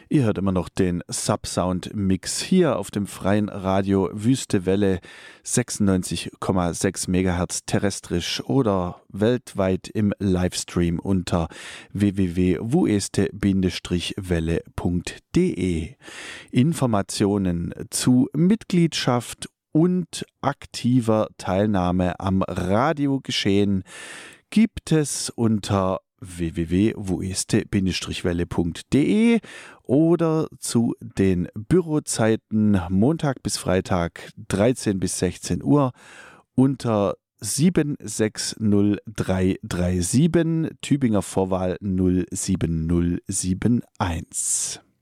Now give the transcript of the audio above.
Ihr hört immer noch den Subsound-Mix hier auf dem freien Radio Wüste Welle 96,6 MHz terrestrisch oder weltweit im Livestream unter www.wueste-welle.de. Informationen zu Mitgliedschaft und aktiver Teilnahme am Radiogeschehen gibt es unter www.wueste-welle.de oder zu den Bürozeiten Montag bis Freitag 13 bis 16 Uhr unter 760337 Tübinger Vorwahl 07071.